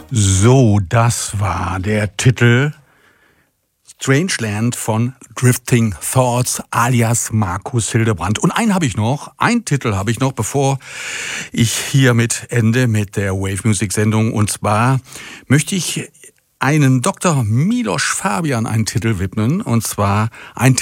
So, das war der Titel Strangeland von Drifting Thoughts alias Markus Hildebrandt. Und einen Titel habe ich noch, bevor ich hiermit ende mit der Wave Music Sendung. Und zwar möchte ich einen Dr. Milos Fabian einen Titel widmen. Und zwar ein